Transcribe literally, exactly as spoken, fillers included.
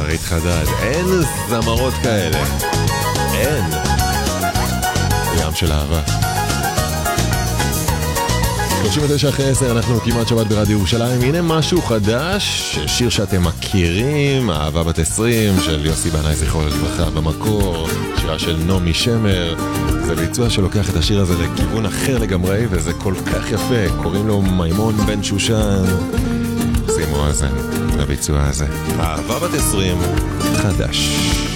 שרית חדד, אין זמרות כאלה, אין. ים של אהבה. שלושים ותשע אחרי עשר, אנחנו כמעט שבת ברדיו ירושלים. הנה משהו חדש, שיר שאתם מכירים, אהבה בת עשרים של יוסי בנאי זכרו לברכה במקור, שירה של נעמי שמר. זה ביצוע שלוקח את השיר הזה לכיוון אחר לגמרי, וזה כל כך יפה. קוראים לו מימון בן שושן. שימו אוזן לביצוע הזה, אהבה בת עשרים חדש.